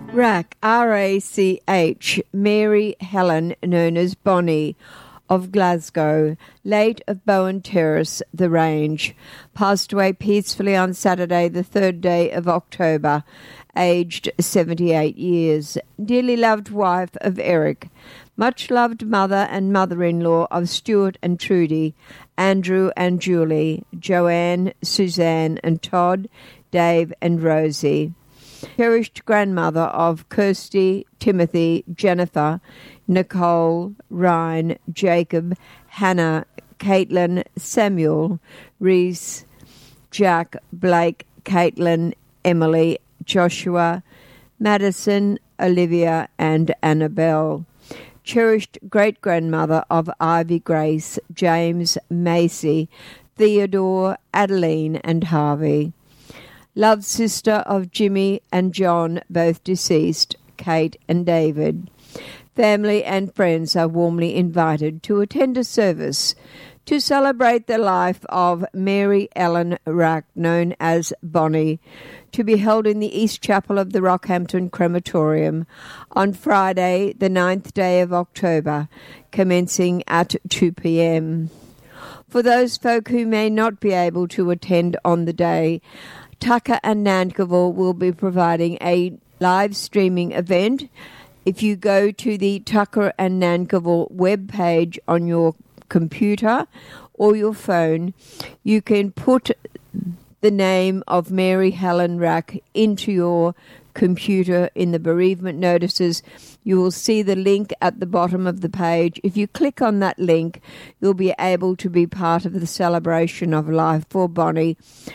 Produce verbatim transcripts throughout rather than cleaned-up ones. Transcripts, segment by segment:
Rach, R A C H, Mary Helen, known as Bonnie, of Glasgow, late of Bowen Terrace, The Range, passed away peacefully on Saturday, the third day of October, aged seventy-eight years. Dearly loved wife of Eric, much loved mother and mother-in-law of Stuart and Trudy, Andrew and Julie, Joanne, Suzanne and Todd, Dave and Rosie. Cherished grandmother of Kirsty, Timothy, Jennifer, Nicole, Ryan, Jacob, Hannah, Caitlin, Samuel, Reese, Jack, Blake, Caitlin, Emily, Joshua, Madison, Olivia, and Annabelle. Cherished great-grandmother of Ivy Grace, James, Macy, Theodore, Adeline, and Harvey. Love sister of Jimmy and John, both deceased, Kate and David. Family and friends are warmly invited to attend a service to celebrate the life of Mary Ellen Rach, known as Bonnie, to be held in the East Chapel of the Rockhampton Crematorium on Friday, the ninth day of October, commencing at two p.m. For those folk who may not be able to attend on the day, Tucker and Nankivell will be providing a live streaming event. If you go to the Tucker and Nankivell webpage on your computer or your phone, you can put the name of Mary Helen Rach into your computer in the bereavement notices. You will see the link at the bottom of the page. If you click on that link, you'll be able to be part of the celebration of life for Bonnie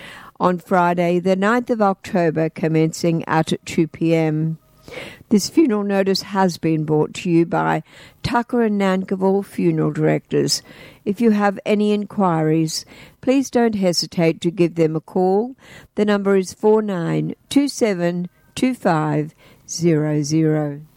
on Friday, the ninth of October, commencing at two p.m. This funeral notice has been brought to you by Tucker and Nankivell Funeral Directors. If you have any inquiries, please don't hesitate to give them a call. The number is four nine two seven two five zero zero.